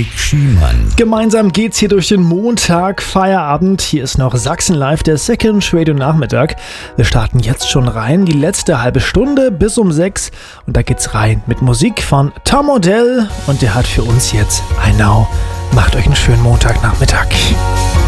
Dominik Schiemann. Gemeinsam geht's hier durch den Montag, Feierabend. Hier ist noch Sachsen Live, der Second Radio Nachmittag. Wir starten jetzt schon rein, die letzte halbe Stunde bis um 6. Und da geht's rein mit Musik von Tom Odell. Und der hat für uns jetzt I Know. Macht euch einen schönen Montagnachmittag.